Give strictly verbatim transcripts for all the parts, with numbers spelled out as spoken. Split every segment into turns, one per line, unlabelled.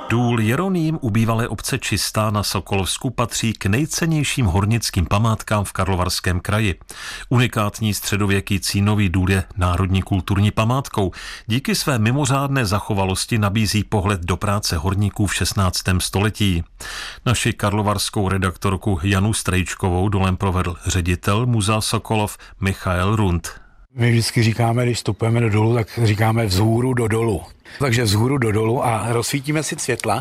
Důl Jeroným u bývalé obce Čistá na Sokolovsku patří k nejcennějším hornickým památkám v Karlovarském kraji. Unikátní středověký cínový důl je národní kulturní památkou. Díky své mimořádné zachovalosti nabízí pohled do práce horníků v šestnáctém století. Naši karlovarskou redaktorku Janu Strejčkovou dolem provedl ředitel muzea Sokolov Michael Rund.
My vždycky říkáme, když vstupujeme do dolu, tak říkáme vzhůru do dolu. Takže vzhůru do dolu a rozsvítíme si světla.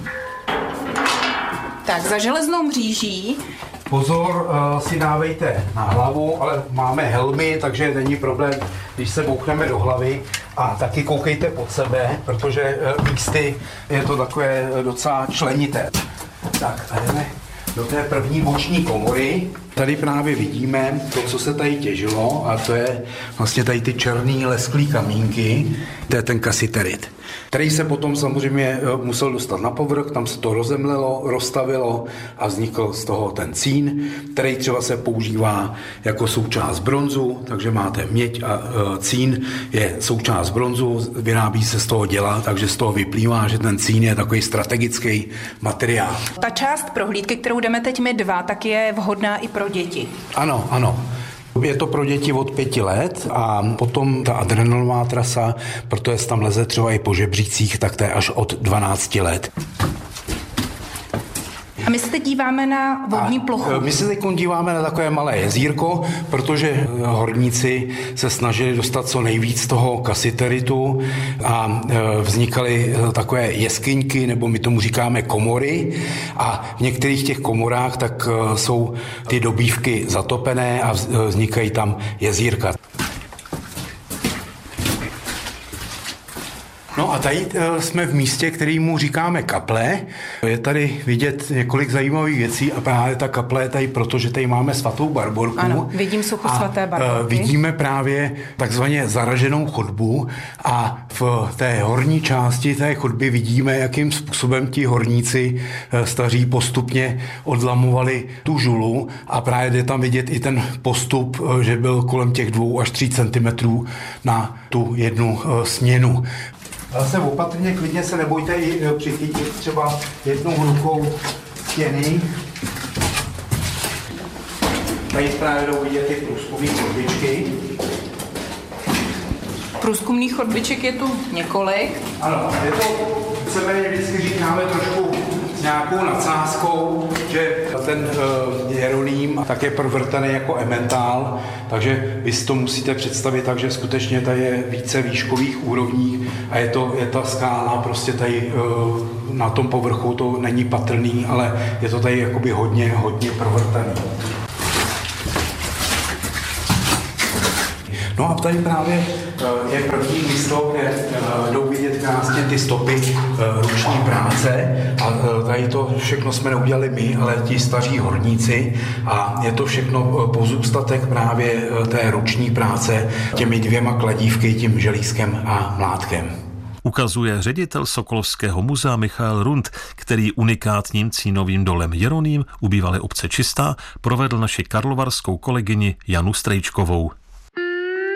Tak za železnou mříží.
Pozor, uh, si dávejte na hlavu, ale máme helmy, takže není problém, když se bouchneme do hlavy. A taky koukejte pod sebe, protože uh, místy je to takové docela členité. Tak, a jdeme do té první boční komory. Tady právě vidíme to, co se tady těžilo, a to je vlastně tady ty černý lesklý kamínky, to je ten kasiterit, který se potom samozřejmě musel dostat na povrch, tam se to rozemlelo, rozstavilo a vznikl z toho ten cín, který třeba se používá jako součást bronzu, takže máte měď a cín je součást bronzu, vyrábí se z toho děla, takže z toho vyplývá, že ten cín je takový strategický materiál.
Ta část prohlídky, kterou jdeme teď my dva, tak je vhodná i pro děti.
Ano, ano. Je to pro děti od pěti let a potom ta adrenalinová trasa, protože tam leze třeba i po žebřících, tak to je až od dvanácti let.
A my se teď díváme na vodní
a
plochu.
My se teď díváme na takové malé jezírko, protože horníci se snažili dostat co nejvíc toho kasiteritu a vznikaly takové jeskyňky, nebo my tomu říkáme komory, a v některých těch komorách tak jsou ty dobývky zatopené a vznikají tam jezírka. No a tady jsme v místě, kterému říkáme kaple. Je tady vidět několik zajímavých věcí a právě ta kaple je tady proto, že tady máme svatou Barborku.
Ano, vidím sochu svaté Barborky.
Vidíme právě takzvaně zaraženou chodbu a v té horní části té chodby vidíme, jakým způsobem ti horníci staří postupně odlamovali tu žulu a právě je tam vidět i ten postup, že byl kolem těch dvou až tří centimetrů na tu jednu směnu. Zase opatrně, klidně se nebojte i přichytit třeba jednou rukou stěny. Tady právě jdou vidět ty průzkumné chodbičky.
Průzkumných chodbiček je tu několik.
Ano, je to, víceméně vždycky říkáme trošku s nějakou nadsázkou, že ten uh, Jeroným tak je provrtaný jako ementál, takže vy si to musíte představit tak, že skutečně tady je více výškových úrovní a je to je ta skála prostě tady uh, na tom povrchu to není patrný, ale je to tady jakoby hodně, hodně provrtaný. No a tady právě je první místo, kde jdou vidět krásně ty stopy ruční práce a tady to všechno jsme neudělali my, ale ti staří horníci a je to všechno pozůstatek právě té ruční práce těmi dvěma kladívky, tím želízkem a mlátkem.
Ukazuje ředitel Sokolovského muzea Michael Rund, který unikátním cínovým dolem Jeroným u bývalé obce Čistá provedl naši karlovarskou kolegyni Janu Strejčkovou.